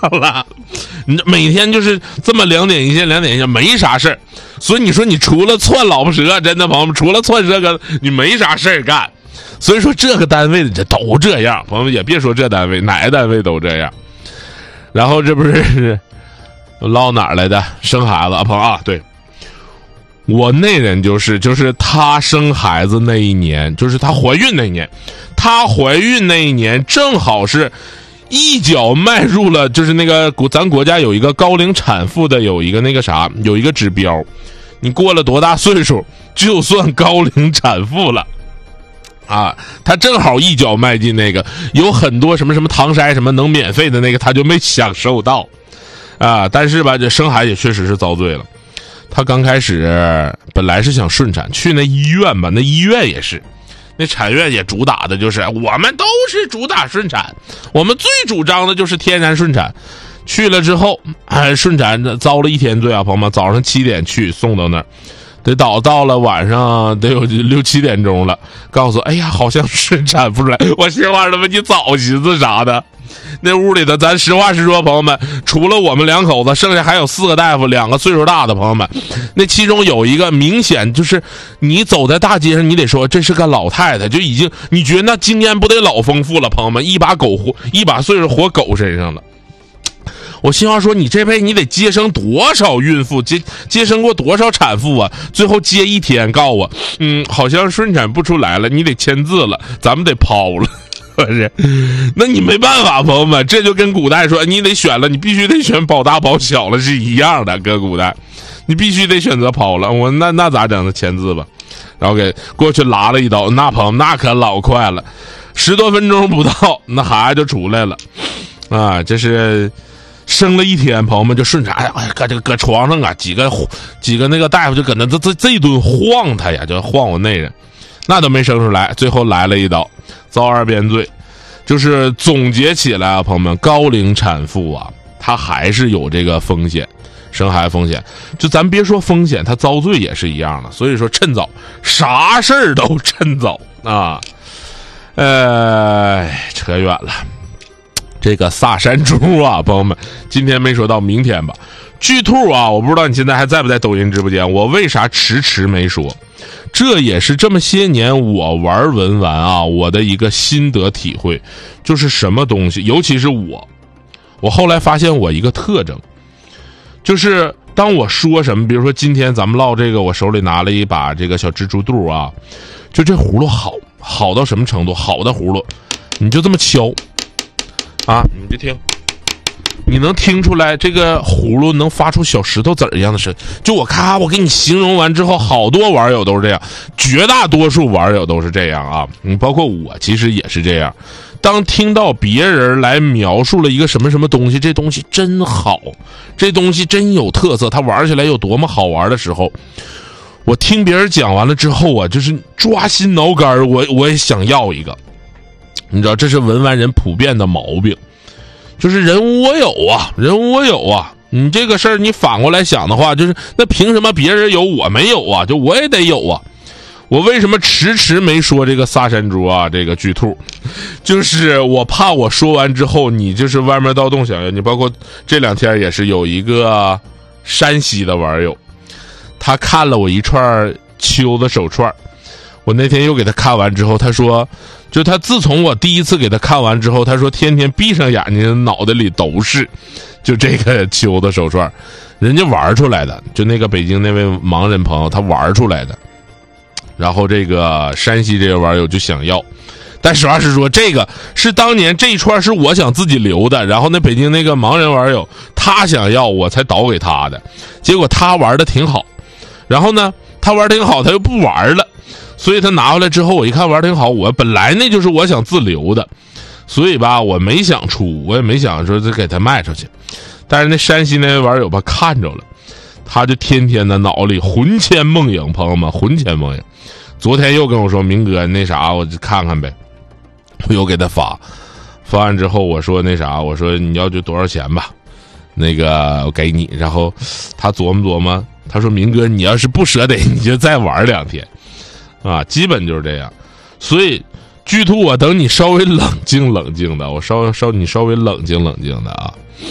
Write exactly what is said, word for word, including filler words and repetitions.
了。你每天就是这么两点一线，两点一线，没啥事儿。所以你说你除了窜老婆蛇，真的朋友们，除了窜蛇哥，你没啥事儿干。所以说这个单位的这都这样，朋友们也别说这单位，哪个单位都这样。然后这不是唠哪儿来的？生孩子啊，朋友啊，对。我那人就是就是她生孩子那一年，就是她怀孕那一年，她怀孕那一年正好是一脚迈入了，就是那个国咱国家有一个高龄产妇的有一个那个啥，有一个指标，你过了多大岁数就算高龄产妇了啊。她正好一脚迈进那个，有很多什么什么唐筛什么能免费的那个，她就没享受到啊。但是吧，这生孩子也确实是遭罪了。他刚开始本来是想顺产，去那医院吧，那医院也是，那产院也主打的就是我们都是主打顺产，我们最主张的就是天然顺产。去了之后，哎，顺产遭了一天罪啊，朋友们，早上七点去送到那儿，得到到了晚上得有六七点钟了，告诉哎呀好像顺产不出来，我心话他妈你早寻思啥的。那屋里的咱实话实说，朋友们，除了我们两口子，剩下还有四个大夫，两个岁数大的朋友们。那其中有一个明显就是你走在大街上，你得说这是个老太太，就已经你觉得那经验不得老丰富了，朋友们，一把狗活一把岁数活狗身上了。我心话说，你这辈子你得接生多少孕妇，接接生过多少产妇啊？最后接一天告诉我，嗯，好像顺产不出来了，你得签字了，咱们得抛了。不是，那你没办法，朋友们，这就跟古代说你得选了，你必须得选保大保小了是一样的，跟古代，你必须得选择抛了。我那那咋整呢？签字吧，然后给过去拉了一刀，那朋友那可老快了，十多分钟不到，那孩子就出来了啊！这是生了一天，朋友们就顺产，哎呀，搁这个搁床上啊，几个几个那个大夫就搁那这这这一顿晃他呀，就晃我那人，那都没生出来，最后来了一刀。遭二遍罪。就是总结起来啊，朋友们，高龄产妇啊，她还是有这个风险，生孩子风险。就咱别说风险，她遭罪也是一样的。所以说趁早，啥事儿都趁早啊。呃，扯远了。这个萨山猪啊，朋友们，今天没说到，明天吧。巨兔啊，我不知道你现在还在不在抖音直播间，我为啥迟迟没说？这也是这么些年我玩文玩啊，我的一个心得体会，就是什么东西，尤其是我，我后来发现我一个特征，就是当我说什么，比如说今天咱们唠这个，我手里拿了一把这个小蜘蛛肚啊，就这葫芦好，好到什么程度？好的葫芦，你就这么敲，啊，你就听。你能听出来这个葫芦能发出小石头子儿一样的声？就我咔，我给你形容完之后，好多网友都是这样，绝大多数网友都是这样啊。你包括我，其实也是这样。当听到别人来描述了一个什么什么东西，这东西真好，这东西真有特色，它玩起来有多么好玩的时候，我听别人讲完了之后啊，就是抓心挠肝，我我也想要一个。你知道，这是文玩人普遍的毛病。就是人无我有啊，人无我有啊！你这个事儿你反过来想的话，就是那凭什么别人有我没有啊？就我也得有啊！我为什么迟迟没说这个萨山猪啊？这个巨兔，就是我怕我说完之后，你就是歪门盗洞想要。你包括这两天也是有一个山西的网友，他看了我一串秋的手串，我那天又给他看完之后，他说。就他自从我第一次给他看完之后，他说天天闭上眼睛脑袋里都是就这个秋的手串，人家玩出来的，就那个北京那位盲人朋友他玩出来的，然后这个山西这个网友就想要，但实话实说，这个是当年这一串是我想自己留的，然后那北京那个盲人网友他想要我才倒给他的，结果他玩的挺好，然后呢他玩挺好他又不玩了，所以他拿回来之后，我一看玩挺好，我本来那就是我想自留的，所以吧，我没想出，我也没想说再给他卖出去。但是那山西那位网友吧看着了，他就天天的脑里魂牵梦萦，朋友们魂牵梦萦。昨天又跟我说明哥那啥，我就看看呗，我又给他发，发完之后我说那啥，我说你要就多少钱吧，那个我给你。然后他琢磨琢磨，他说明哥你要是不舍得，你就再玩两天。啊，基本就是这样，所以巨兔啊，等你稍微冷静冷静的，我稍稍你稍微冷静冷静的啊。